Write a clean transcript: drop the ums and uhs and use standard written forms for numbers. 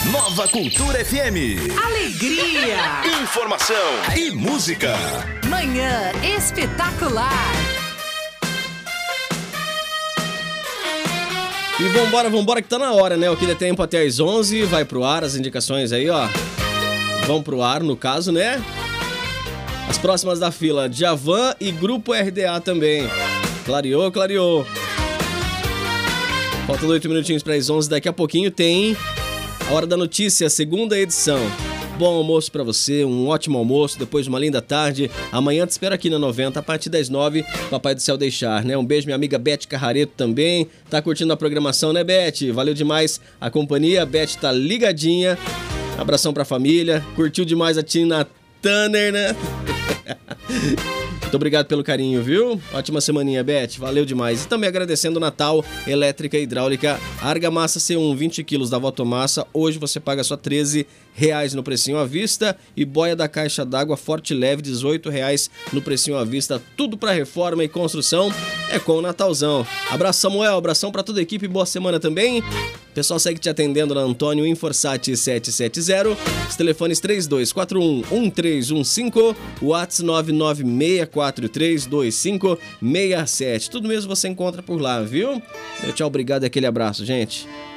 Nova Cultura FM. Alegria! Informação e música. Manhã espetacular. E vambora que tá na hora, né? O que dá tempo até às 11, vai pro ar, as indicações aí, ó. Vão pro ar, no caso, né? As próximas da fila, Djavan e Grupo RDA também. Clareou. Faltam 8 minutinhos para as 11, daqui a pouquinho tem a Hora da Notícia, segunda edição. Bom almoço pra você, um ótimo almoço, depois de uma linda tarde. Amanhã te espero aqui na 90, a partir das 9, Papai do Céu deixar, né? Um beijo, minha amiga Beth Carrareto também. Tá curtindo a programação, né, Beth? Valeu demais a companhia, a Beth tá ligadinha. Abração pra família. Curtiu demais a Tina Turner, né? Muito obrigado pelo carinho, viu? Ótima semaninha, Beth. Valeu demais. E também agradecendo o Natal Elétrica Hidráulica Argamassa C1, 20 quilos da Votomassa. Hoje você paga só R$13 no precinho à vista. E boia da caixa d'água Forte Leve, R$18 no precinho à vista. Tudo para reforma e construção é com o Natalzão. Abraço, Samuel. Abração para toda a equipe. Boa semana também. O pessoal segue te atendendo na Antônio Inforsati 770. Os telefones 3241-1315. WhatsApp 996432567. Tudo mesmo você encontra por lá, viu? Meu tchau, obrigado e aquele abraço, gente.